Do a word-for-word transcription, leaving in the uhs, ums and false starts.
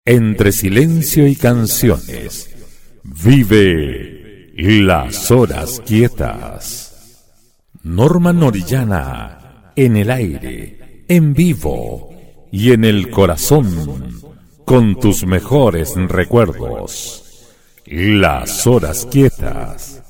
Entre silencio y canciones, vive las horas quietas. Norman Orellana, en el aire, en vivo y en el corazón, con tus mejores recuerdos. Las horas quietas.